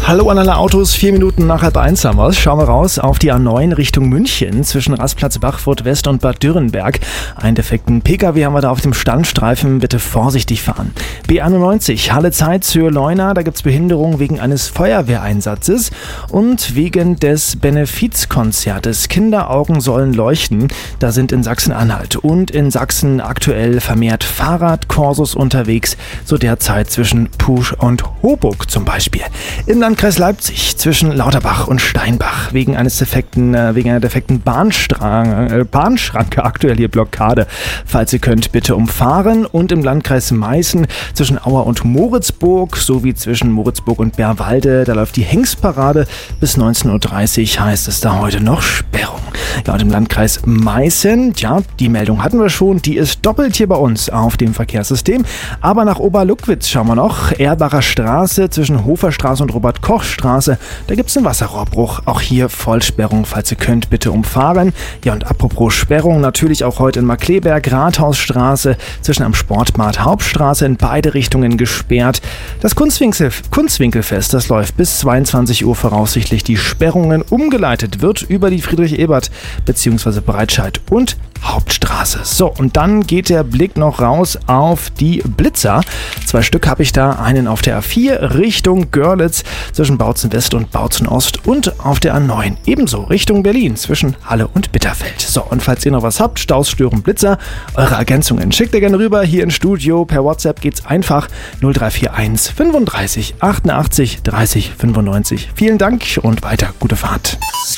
Hallo an alle Autos, 4 Minuten nach 12:30 haben wir es. Schauen wir raus auf die A9 Richtung München zwischen Rastplatz Bachfurt West und Bad Dürrenberg. Einen defekten Pkw haben wir da auf dem Standstreifen, bitte vorsichtig fahren. B91 Halle-Zeitz-Höhe-Leuna, da gibt es Behinderung wegen eines Feuerwehreinsatzes und wegen des Benefizkonzertes. Kinderaugen sollen leuchten, da sind in Sachsen-Anhalt und in Sachsen aktuell vermehrt Fahrradkursus unterwegs, so derzeit zwischen Pusch und Hoburg zum Beispiel. Im Landkreis Leipzig zwischen Lauterbach und Steinbach wegen einer defekten Bahnschranke aktuell hier Blockade. Falls ihr könnt, bitte umfahren. Und im Landkreis Meißen zwischen Auer und Moritzburg sowie zwischen Moritzburg und Bärwalde, da läuft die Hengstparade. Bis 19:30 Uhr heißt es da heute noch Sperrung. Ja, und im Landkreis Meißen, die Meldung hatten wir schon, die ist doppelt hier bei uns auf dem Verkehrssystem. Aber nach Oberluckwitz schauen wir noch. Erbacher Straße zwischen Hoferstraße und Robert-Koch-Straße, da gibt es einen Wasserrohrbruch. Auch hier Vollsperrung, falls ihr könnt, bitte umfahren. Ja, und apropos Sperrung, natürlich auch heute in Markleberg, Rathausstraße zwischen am Sportmarkt Hauptstraße in beide Richtungen gesperrt. Das Kunstwinkelfest, das läuft bis 22 Uhr voraussichtlich. Die Sperrungen umgeleitet wird über die Friedrich-Ebert bzw. Breitscheid und Hauptstraße. So, und dann geht der Blick noch raus auf die Blitzer. 2 Stück habe ich da. Einen auf der A4 Richtung Görlitz zwischen Bautzen West und Bautzen Ost und auf der A9 ebenso Richtung Berlin zwischen Halle und Bitterfeld. So, und falls ihr noch was habt, Staus, Stören, Blitzer, eure Ergänzungen schickt ihr gerne rüber hier ins Studio. Per WhatsApp geht's einfach 0341 35 88 30 95. Vielen Dank und weiter gute Fahrt.